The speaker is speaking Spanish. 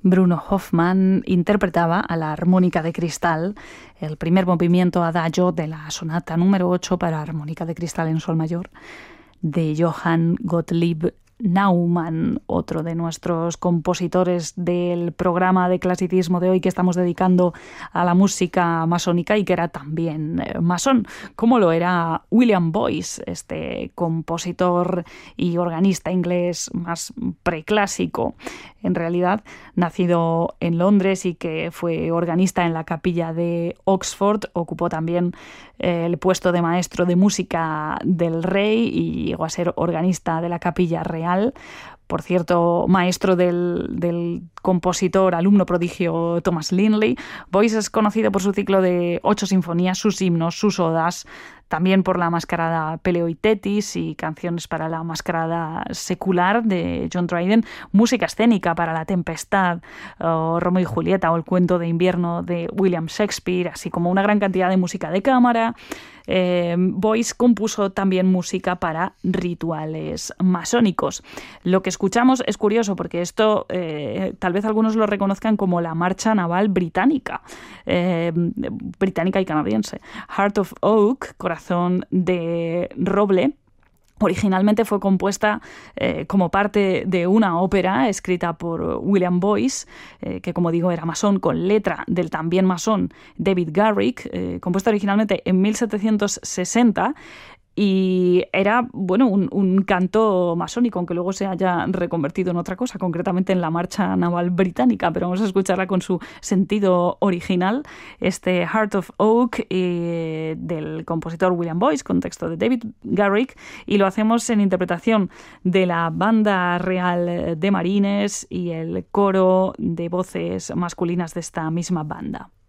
Bruno Hoffman interpretaba a la armónica de cristal el primer movimiento adagio de la sonata número 8 para armónica de cristal en sol mayor de Johann Gottlieb Naumann, otro de nuestros compositores del programa de clasicismo de hoy que estamos dedicando a la música masónica y que era también masón, como lo era William Boyce, este compositor y organista inglés más preclásico, en realidad nacido en Londres y que fue organista en la capilla de Oxford. Ocupó también el puesto de maestro de música del rey y llegó a ser organista de la capilla real. Por cierto, maestro del compositor, alumno prodigio Thomas Linley. Boyce es conocido por su ciclo de 8 sinfonías, sus himnos, sus odas, también por la mascarada Peleo y Tetis y canciones para la mascarada secular de John Dryden, música escénica para La Tempestad, Romeo y Julieta o El cuento de invierno de William Shakespeare, así como una gran cantidad de música de cámara. Boyce compuso también música para rituales masónicos. Lo que escuchamos es curioso porque esto tal vez algunos lo reconozcan como la marcha naval británica, británica y canadiense. Heart of Oak, corazón de roble, originalmente fue compuesta como parte de una ópera escrita por William Boyce, que como digo era masón, con letra del también masón David Garrick, compuesta originalmente en 1760. Y era, bueno, un canto masónico, aunque luego se haya reconvertido en otra cosa, concretamente en la marcha naval británica, pero vamos a escucharla con su sentido original, este Heart of Oak del compositor William Boyce, con texto de David Garrick, y lo hacemos en interpretación de la Banda Real de Marines y el coro de voces masculinas de esta misma banda.